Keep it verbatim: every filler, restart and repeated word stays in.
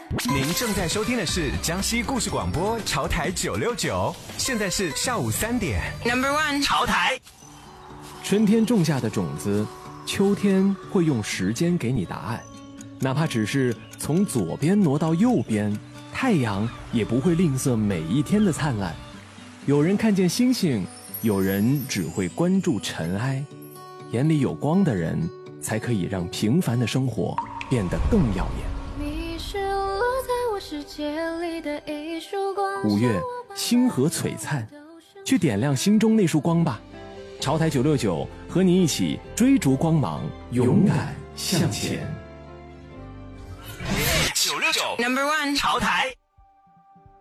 您正在收听的是江西故事广播潮台九六九，现在是下午三点。 Number one， 潮台。 春天种下的种子，秋天会用时间给你答案，哪怕只是从左边挪到右边，太阳也不会吝啬每一天的灿烂。有人看见星星，有人只会关注尘埃。眼里有光的人，才可以让平凡的生活变得更耀眼。 你是落在我世界里的一束光。 五月，星河璀璨，去点亮心中那束光吧。潮台九六九和你一起追逐光芒，勇敢向前。 九六九 Number one， 潮台。